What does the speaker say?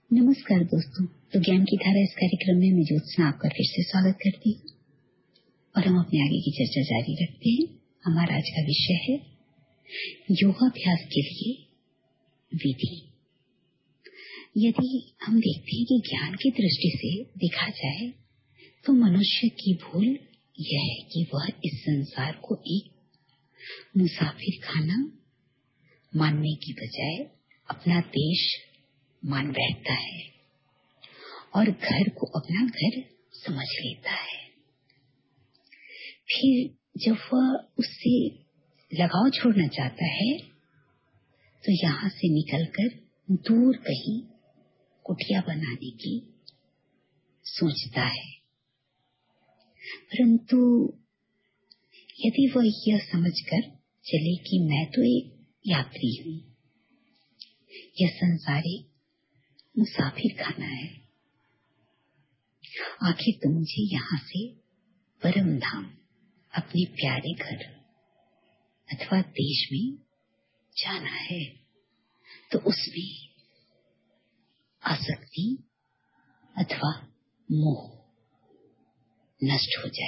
नमस्कार दोस्तों, तो ज्ञान की धारा इस कार्यक्रम में मैं ज्योत्सना आपका फिर से स्वागत करती हूँ और हम अपने आगे की चर्चा जारी रखते हैं। हमारा आज का विषय है योगाभ्यास के लिए विधि। यदि हम देखते हैं कि ज्ञान की दृष्टि से देखा जाए तो मनुष्य की भूल यह है कि वह इस संसार को एक मुसाफिर खाना मानने की बजाय अपना देश मान बैठता है और घर को अपना घर समझ लेता है। फिर जब वह उससे लगाव छोड़ना चाहता है तो यहाँ से निकलकर दूर कहीं कुटिया बनाने की सोचता है। परंतु यदि वह यह समझकर चले कि मैं तो एक यात्री हूँ, यह संसार एक मुसाफिर खाना है, आखिर तो मुझे यहाँ से परम धाम अपने प्यारे घर अथवा देश में जाना है, तो उसमें आसक्ति अथवा मोह नष्ट हो जाए।